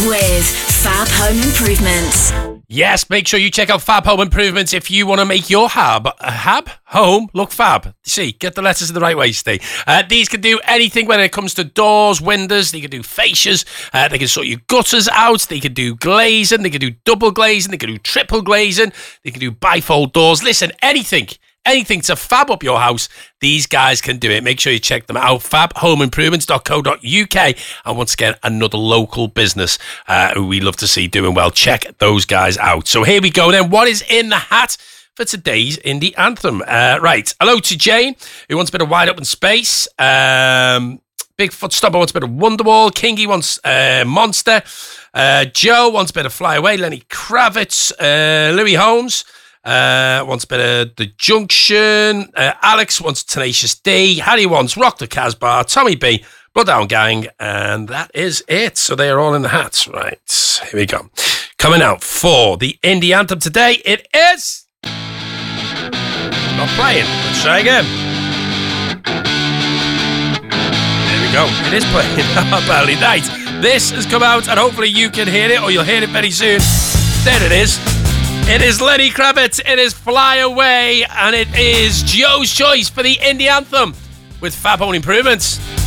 with Fab Home Improvements. Yes, make sure you check out Fab Home Improvements if you want to make your home look fab. See, get the letters in the right way, Steve. These can do anything when it comes to doors, windows. They can do fascias. They can sort your gutters out. They can do glazing. They can do double glazing. They can do triple glazing. They can do bifold doors. Listen, anything to fab up your house, these guys can do it. Make sure you check them out, fabhomeimprovements.co.uk. And once again, another local business who we love to see doing well. Check those guys out. So here we go then. What is in the hat for today's Indie Anthem? Right. Hello to Jane, who wants a bit of Wide Open Space. Big Footstopper wants a bit of Wonderwall. Kingy wants Monster. Joe wants a bit of Fly Away. Lenny Kravitz. Louis Holmes wants a bit of The Junction. Alex wants Tenacious D. Harry wants Rock the Casbah. Tommy B, Bloodhound Gang. And that is it. So they are all in the hats. Right. Here we go. Coming out for the Indie Anthem today, it is... Not playing. Let's try again. There we go. It is playing. Early night. This has come out and hopefully you can hear it or you'll hear it very soon. There it is. It is Lenny Kravitz, it is Fly Away, and it is Joe's choice for the Indie Anthem with Fab Home Improvements.